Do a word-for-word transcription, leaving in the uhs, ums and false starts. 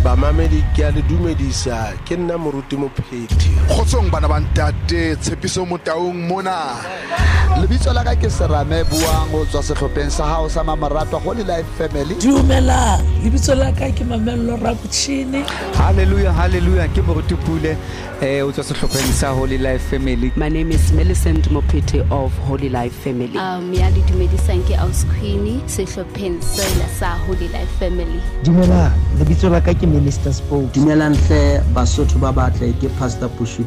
Bamamedi ke a le dumedisa ke nna moruti Mophethi. Kgotsong bana ba ntate Tshepiso Motaung mona. Lebitso la ka ke Serame Buang ho tswa sehlopheng sa hao sa Mamaratwa Holy Life Family. Dumela, lebitso la ka ke Mamello Rabuchini. Hallelujah, hallelujah, ke moruti Pule eh ho tswa sehlopheng sa Holy Life Family. My name is Millicent Mopete of Holy Life Family. Um ya le dumedisang ke Ausqueenie sehlopheng sela sa Holy Life Family. Dumela, lebitso la ka ke Minister Spoke. Dumelang hle Basotho ba batle ke Pastor Pushu